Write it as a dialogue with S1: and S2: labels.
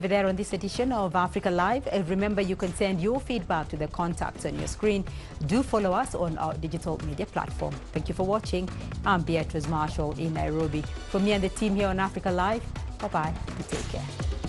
S1: There on this edition of Africa Live. Remember, you can send your feedback to the contacts on your screen. Do follow us on our digital media platform. Thank you for watching. I'm Beatrice Marshall in Nairobi. From me and the team here on Africa Live, bye-bye and take care.